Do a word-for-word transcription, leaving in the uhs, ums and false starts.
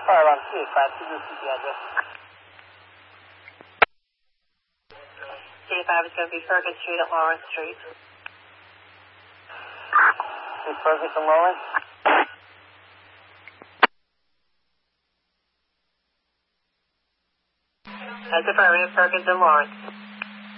fire alarm two eight five, could you repeat the address? two eight five is going to be Fergus Street at Lawrence Street. To Fergus and Lawrence? That's affirmative, Fergus and Lawrence.